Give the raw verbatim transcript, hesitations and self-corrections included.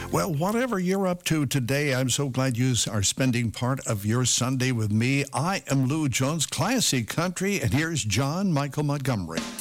Well, whatever you're up to today, I'm so glad you are spending part of your Sunday with me. I am Lou Jones, Classic Country, and here's John Michael Montgomery.